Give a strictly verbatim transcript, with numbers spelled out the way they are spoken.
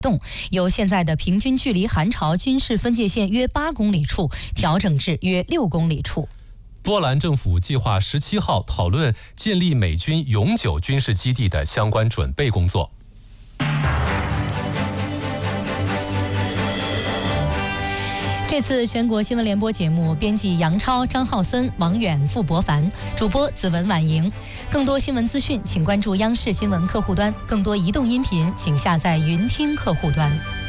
动，由现在的平均距离韩朝军事分界线约八公里处调整至约六公里处。 波兰政府计划十七号讨论建立美军永久军事基地的相关准备工作。 这次全国新闻联播节目，编辑杨超、张浩森、王远、付博凡，主播子文、婉莹。更多新闻资讯，请关注央视新闻客户端；更多移动音频，请下载云听客户端。